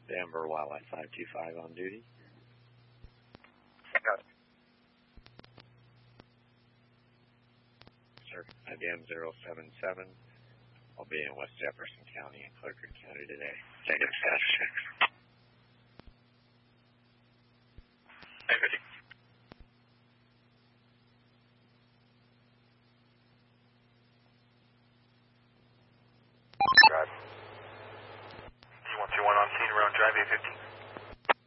Denver Wildlife 525 on duty. Got it. Sir, IBM 077. I'll be in West Jefferson County and Clerford County today. Negative, status check.